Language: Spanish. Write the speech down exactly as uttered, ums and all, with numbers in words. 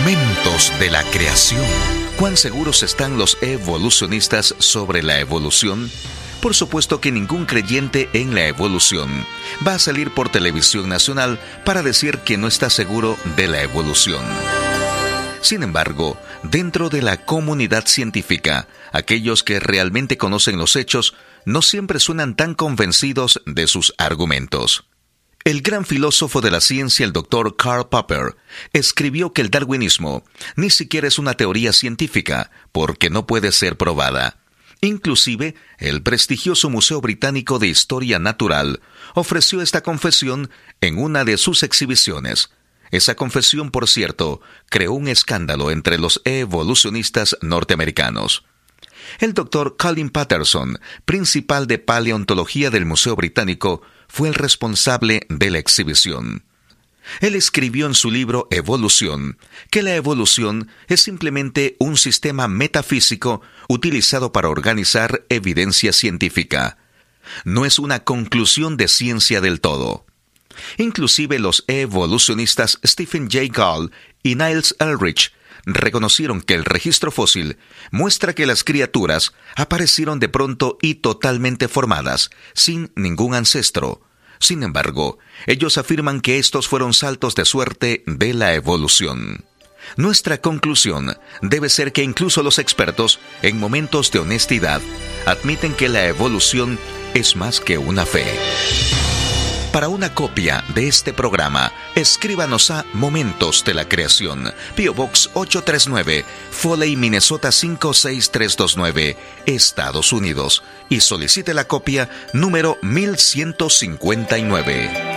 Momentos de la creación. ¿Cuán seguros están los evolucionistas sobre la evolución? Por supuesto que ningún creyente en la evolución va a salir por televisión nacional para decir que no está seguro de la evolución. Sin embargo, dentro de la comunidad científica, aquellos que realmente conocen los hechos no siempre suenan tan convencidos de sus argumentos. El gran filósofo de la ciencia, el doctor Karl Popper, escribió que el darwinismo ni siquiera es una teoría científica, porque no puede ser probada. Inclusive, el prestigioso Museo Británico de Historia Natural ofreció esta confesión en una de sus exhibiciones. Esa confesión, por cierto, creó un escándalo entre los evolucionistas norteamericanos. El doctor Colin Patterson, principal de paleontología del Museo Británico, fue el responsable de la exhibición. Él escribió en su libro Evolución que la evolución es simplemente un sistema metafísico utilizado para organizar evidencia científica. No es una conclusión de ciencia del todo. Inclusive los evolucionistas Stephen Jay Gould y Niels Ehrlich reconocieron que el registro fósil muestra que las criaturas aparecieron de pronto y totalmente formadas, sin ningún ancestro. Sin embargo, ellos afirman que estos fueron saltos de suerte de la evolución. Nuestra conclusión debe ser que incluso los expertos, en momentos de honestidad, admiten que la evolución es más que una fe. Para una copia de este programa, escríbanos a Momentos de la Creación, P O Box ocho tres nueve, Foley, Minnesota cinco seis tres dos nueve, Estados Unidos, y solicite la copia número mil ciento cincuenta y nueve.